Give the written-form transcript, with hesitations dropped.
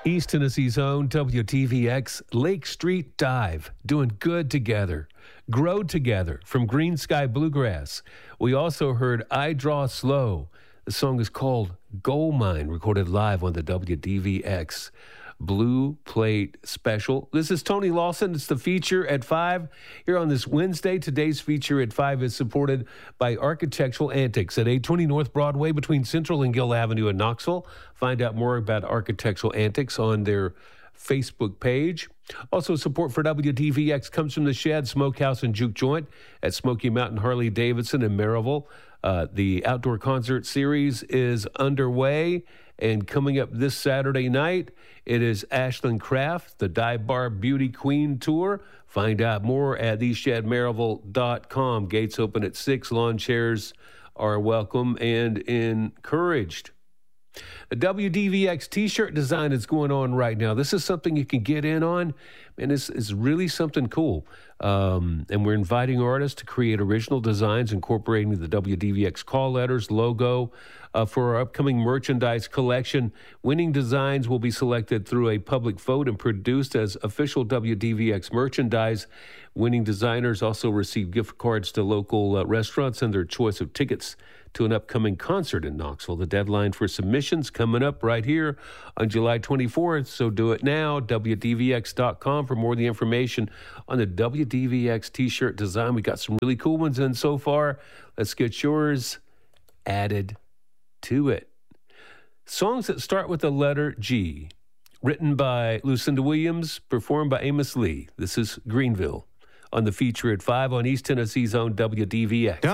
East Tennessee's own WTVX Lake Street Dive, doing good together. Grow Together from Green Sky Bluegrass. We also heard I Draw Slow. The song is called Gold Mine, recorded live on the WDVX Blue Plate Special. This is Tony Lawson. It's the feature at 5 here on this Wednesday. Today's feature at 5 is supported by Architectural Antics at 820 North Broadway between Central and Gill Avenue in Knoxville. Find out more about Architectural Antics on their Facebook page. Also, support for WDVX comes from the Shad Smokehouse and Juke Joint at Smoky Mountain Harley Davidson in Maryville. The outdoor concert series is underway, and coming up this Saturday night, it is Ashland Craft, the Dive Bar Beauty Queen Tour. Find out more at theshadmaryville.com. Gates open at 6. Lawn chairs are welcome and encouraged. The WDVX t-shirt design is going on right now. This is something you can get in on, and this is really something cool. And we're inviting artists to create original designs incorporating the WDVX call letters, logo for our upcoming merchandise collection. Winning designs will be selected through a public vote and produced as official WDVX merchandise. Winning designers also receive gift cards to local restaurants and their choice of tickets to an upcoming concert in Knoxville. The deadline for submissions coming up right here on July 24th, so do it now. WDVX.com for more of the information on the WDVX t-shirt design. We got some really cool ones in so far. Let's get yours added to it. Songs that start with the letter G, written by Lucinda Williams, performed by Amos Lee. This is Greenville on the feature at 5 on East Tennessee's own WDVX.